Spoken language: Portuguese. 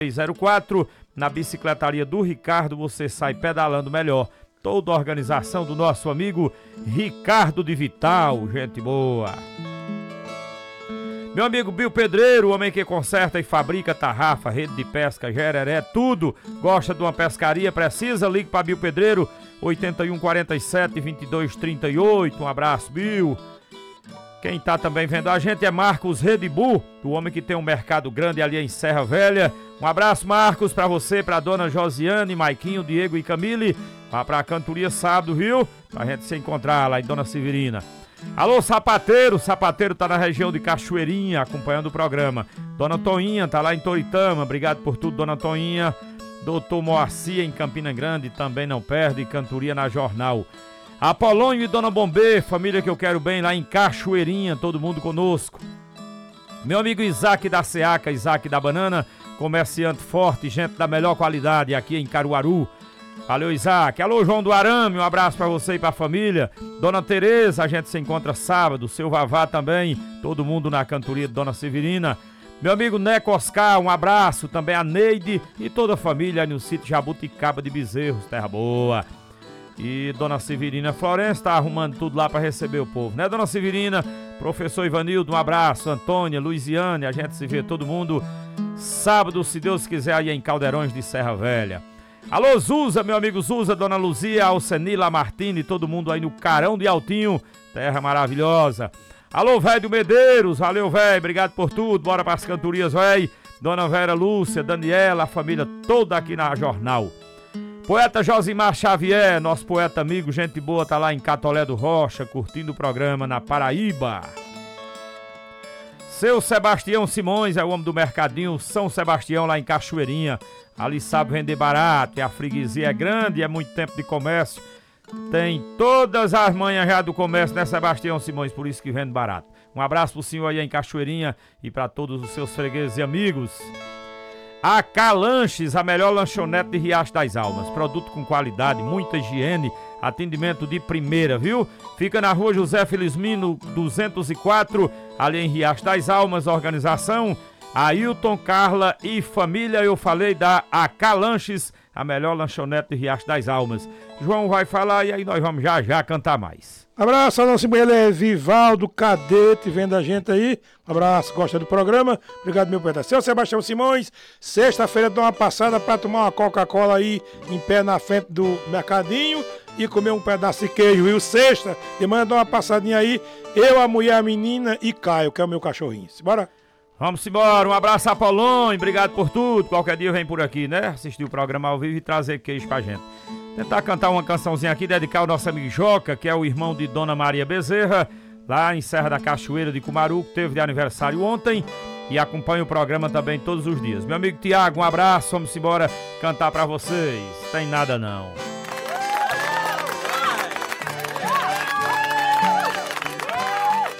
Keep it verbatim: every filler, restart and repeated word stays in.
zero quatro. Na bicicletaria do Ricardo você sai pedalando melhor. Toda a organização do nosso amigo Ricardo de Vital, gente boa. Meu amigo Bill Pedreiro, o homem que conserta e fabrica tarrafa, rede de pesca, gereré, tudo. Gosta de uma pescaria, precisa? Ligue para Bill Pedreiro, oito um quatro sete, dois dois três oito. Um abraço, Bill. Quem tá também vendo a gente é Marcos Redibu, o homem que tem um mercado grande ali em Serra Velha. Um abraço, Marcos, pra você, pra dona Josiane, Maiquinho, Diego e Camille. Vá pra cantoria sábado, viu? Pra gente se encontrar lá em Dona Severina. Alô, sapateiro, sapateiro tá na região de Cachoeirinha, acompanhando o programa. Dona Toinha tá lá em Toritama, obrigado por tudo, Dona Toinha. Doutor Moacir em Campina Grande, também não perde, cantoria na Jornal. Apolônio e Dona Bombê, família que eu quero bem lá em Cachoeirinha, todo mundo conosco. Meu amigo Isaac da Seaca, Isaac da Banana, comerciante forte, gente da melhor qualidade aqui em Caruaru. Valeu, Isaac. Alô, João do Arame, um abraço pra você e pra família. Dona Tereza, a gente se encontra sábado. Seu Vavá também, todo mundo na cantoria de Dona Severina. Meu amigo Neco Oscar, um abraço. Também a Neide e toda a família no sítio Jabuticaba de Bezerros, terra boa. E Dona Severina Florença tá arrumando tudo lá pra receber o povo, né, Dona Severina? Professor Ivanildo, um abraço. Antônia, Luiziane, a gente se vê todo mundo sábado, se Deus quiser, aí em Caldeirões de Serra Velha. Alô, Zuza, meu amigo Zuza, Dona Luzia, Alcenila Martini, todo mundo aí no Carão de Altinho, terra maravilhosa. Alô, velho do Medeiros, valeu, velho, obrigado por tudo, bora pras cantorias, velho. Dona Vera Lúcia, Daniela, a família toda aqui na Jornal. Poeta Josimar Xavier, nosso poeta amigo, gente boa, tá lá em Catolé do Rocha, curtindo o programa na Paraíba. Seu Sebastião Simões é o homem do mercadinho São Sebastião lá em Cachoeirinha. Ali sabe vender barato, e a freguesia é grande, é muito tempo de comércio. Tem todas as manhas já do comércio, né, Sebastião Simões? Por isso que vende barato. Um abraço pro senhor aí em Cachoeirinha e para todos os seus fregueses e amigos. A Calanches, a melhor lanchonete de Riacho das Almas. Produto com qualidade, muita higiene, atendimento de primeira, viu? Fica na rua José Felizmino, duzentos e quatro, ali em Riacho das Almas. Organização Ailton, Carla e família. Eu falei da A Calanches, a melhor lanchonete de Riacho das Almas. João vai falar e aí nós vamos já já cantar mais. Abraço, a nossa mulher é Vivaldo Cadete, vendo a gente aí. Um abraço, gosta do programa. Obrigado, meu pedaço. Seu Sebastião Simões, sexta-feira dá uma passada pra tomar uma Coca-Cola aí em pé na frente do mercadinho e comer um pedaço de queijo. E o sexta, de manhã dá uma passadinha aí. Eu, a mulher, a menina e Caio, que é o meu cachorrinho. Bora? Vamos embora, um abraço a Apolônio, obrigado por tudo. Qualquer dia vem por aqui, né? Assistir o programa ao vivo e trazer queijo pra gente. Tentar cantar uma cançãozinha aqui, dedicar ao nosso amigo Joca, que é o irmão de Dona Maria Bezerra, lá em Serra da Cachoeira de Cumaru, que teve de aniversário ontem e acompanha o programa também todos os dias. Meu amigo Tiago, um abraço, vamos embora cantar pra vocês. Tem nada não.